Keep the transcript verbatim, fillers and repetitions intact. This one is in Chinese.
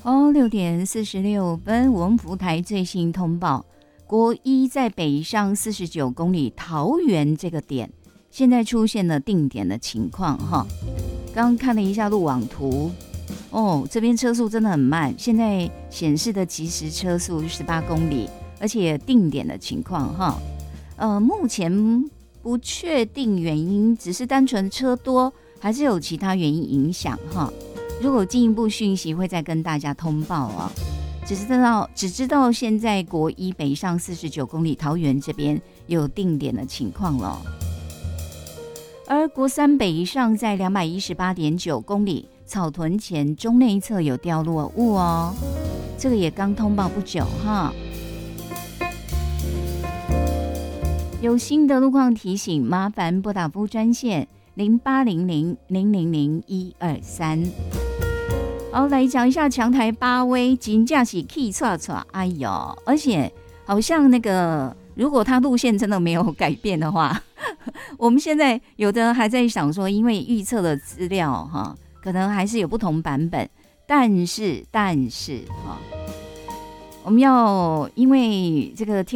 哦，六点四十六分，我们福台最新通报，国一在北上四十九公里桃园这个点，现在出现了定点的情况哈。刚刚看了一下路网图，哦，这边车速真的很慢，现在显示的即时车速十八公里，而且定点的情况哈。呃，目前不确定原因，只是单纯车多，还是有其他原因影响哈。如果进一步讯息会再跟大家通报啊，只知道只知道现在国一北上四十九公里桃园这边有定点的情况了，而国三北上在两百一十八点九公里草屯前中内侧有掉落物哦，这个也刚通报不久哈。有新的路况提醒，麻烦拨打服务专线零八零零零零零一二三。好，来讲一下强台八威，真的是气挫挫，哎呦！而且好像那个，如果它路线真的没有改变的话，我们现在有的还在想说，因为预测的资料哈，可能还是有不同版本，但是但是哈，我们要因为这个天。